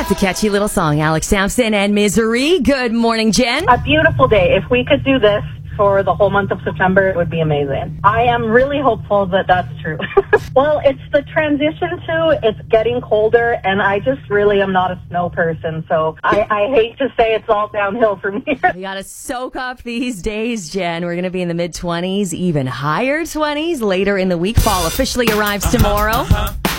That's a catchy little song. Alex Sampson and Misery. Good morning, Jen. A beautiful day. If we could do this for the whole month of September, it would be amazing. I am really hopeful that that's true. Well, it's the transition to, it's getting colder, and I just really am not a snow person, so I hate to say it's all downhill from here. We got to soak up these days, Jen. We're going to be in the mid-20s, even higher 20s later in the week. Fall officially arrives tomorrow.